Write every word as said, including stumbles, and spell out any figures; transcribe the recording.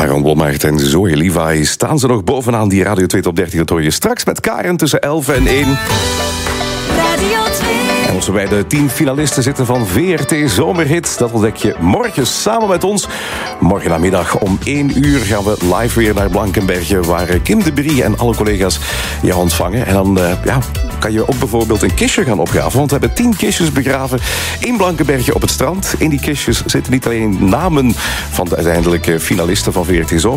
Aaron Blommaert en Zoe Levi staan ze nog bovenaan die Radio twee Top dertig. Dat hoor je straks met Karen tussen elf en één. Radio twee. En onze bij de tien finalisten zitten van V R T Zomerhit. Dat ontdek je morgen samen met ons. Morgen namiddag om één uur gaan we live weer naar Blankenberge, waar Kim de Brie en alle collega's je ontvangen. En dan uh, ja, kan je ook bijvoorbeeld een kistje gaan opgraven. Want we hebben tien kistjes begraven in Blankenberge op het strand. In die kistjes zitten niet alleen namen van de uiteindelijke finalisten van V R T Zomer.